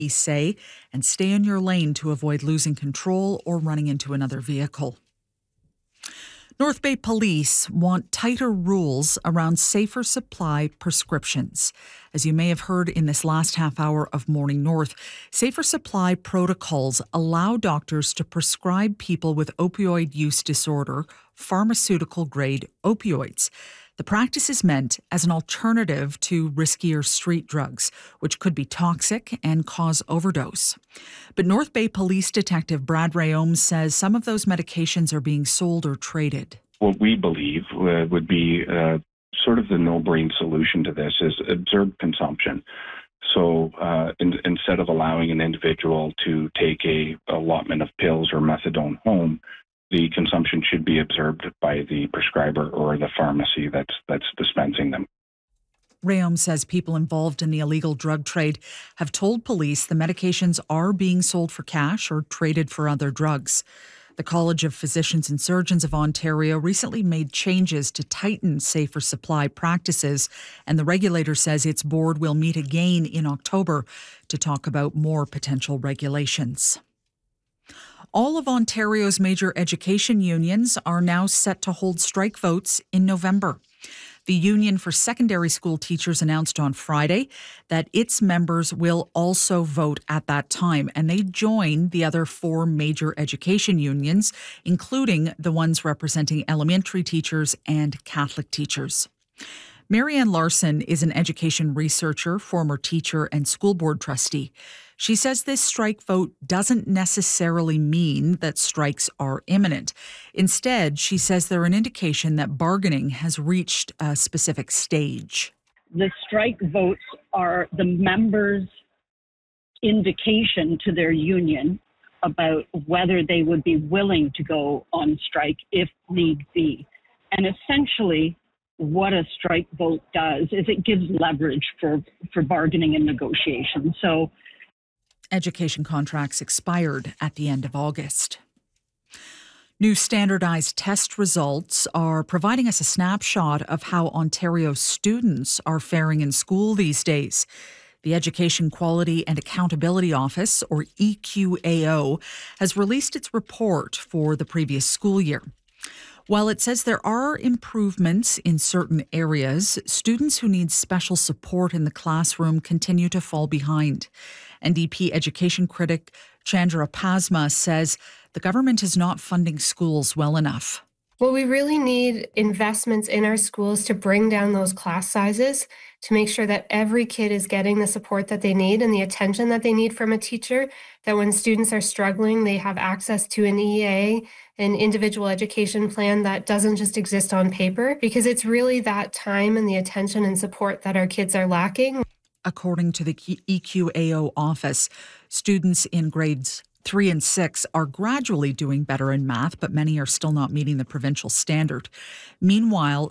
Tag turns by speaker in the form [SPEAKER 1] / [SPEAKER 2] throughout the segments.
[SPEAKER 1] say, and stay in your lane to avoid losing control or running into another vehicle. North Bay Police want tighter rules around safer supply prescriptions. As you may have heard in this last half hour of Morning North, safer supply protocols allow doctors to prescribe people with opioid use disorder pharmaceutical-grade opioids. The practice is meant as an alternative to riskier street drugs, which could be toxic and cause overdose. But North Bay Police Detective Brad Rayom says some of those medications are being sold or traded.
[SPEAKER 2] What we believe would be sort of the no-brain solution to this is observed consumption. So instead of allowing an individual to take a allotment of pills or methadone home, the consumption should be observed by the prescriber or the pharmacy that's dispensing them.
[SPEAKER 1] Rayom says people involved in the illegal drug trade have told police the medications are being sold for cash or traded for other drugs. The College of Physicians and Surgeons of Ontario recently made changes to tighten safer supply practices, and the regulator says its board will meet again in October to talk about more potential regulations. All of Ontario's major education unions are now set to hold strike votes in November. The Union for Secondary School Teachers announced on Friday that its members will also vote at that time, and they join the other four major education unions, including the ones representing elementary teachers and Catholic teachers. Marianne Larson is an education researcher, former teacher, and school board trustee. She says this strike vote doesn't necessarily mean that strikes are imminent. Instead, she says they're an indication that bargaining has reached a specific stage.
[SPEAKER 3] The strike votes are the members' indication to their union about whether they would be willing to go on strike if need be. And essentially, what a strike vote does is it gives leverage for bargaining and negotiation. So
[SPEAKER 1] education contracts expired at the end of August. New standardized test results are providing us a snapshot of how Ontario students are faring in school these days. The Education Quality and Accountability Office, or EQAO, has released its report for the previous school year. While it says there are improvements in certain areas, students who need special support in the classroom continue to fall behind. NDP education critic Chandra Pasma says the government is not funding schools well enough.
[SPEAKER 4] Well, we really need investments in our schools to bring down those class sizes, to make sure that every kid is getting the support that they need and the attention that they need from a teacher, that when students are struggling, they have access to an EA, an individual education plan that doesn't just exist on paper, because it's really that time and the attention and support that our kids are lacking.
[SPEAKER 1] According to the EQAO office, students in grades 3 and 6 are gradually doing better in math, but many are still not meeting the provincial standard. Meanwhile,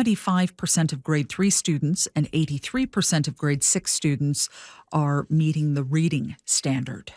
[SPEAKER 1] 75% of grade 3 students and 83% of grade 6 students are meeting the reading standard.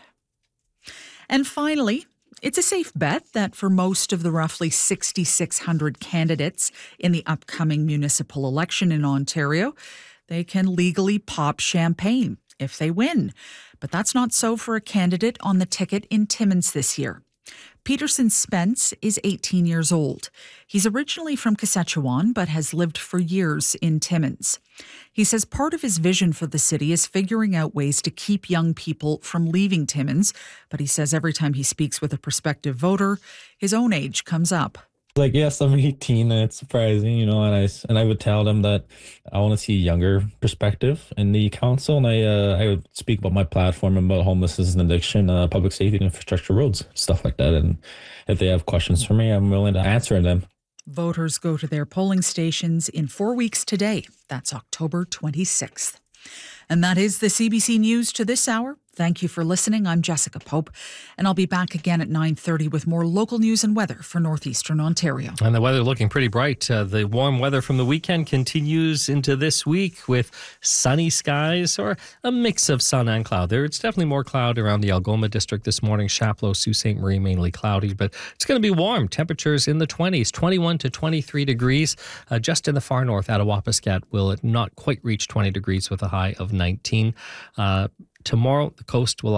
[SPEAKER 1] And finally, it's a safe bet that for most of the roughly 6,600 candidates in the upcoming municipal election in Ontario, they can legally pop champagne if they win. But that's not so for a candidate on the ticket in Timmins this year. Peterson Spence is 18 years old. He's originally from Saskatchewan, but has lived for years in Timmins. He says part of his vision for the city is figuring out ways to keep young people from leaving Timmins. But he says every time he speaks with a prospective voter, his own age comes up.
[SPEAKER 5] Like, yes, I'm 18 and it's surprising, and I would tell them that I want to see a younger perspective in the council, and I would speak about my platform about homelessness and addiction, public safety, infrastructure, roads, stuff like that. And if they have questions for me, I'm willing to answer them.
[SPEAKER 1] Voters go to their polling stations in 4 weeks today. That's October 26th. And that is the CBC News to this hour. Thank you for listening. I'm Jessica Pope, and I'll be back again at 9:30 with more local news and weather for northeastern Ontario.
[SPEAKER 6] And the weather looking pretty bright. The warm weather from the weekend continues into this week with sunny skies, or a mix of sun and cloud. It's definitely more cloud around the Algoma district this morning. Chapleau, Sault Ste. Marie, mainly cloudy, but it's going to be warm. Temperatures in the 20s, 21 to 23 degrees. Just in the far north, Attawapiskat will not quite reach 20 degrees with a high of 19. tomorrow. The coast will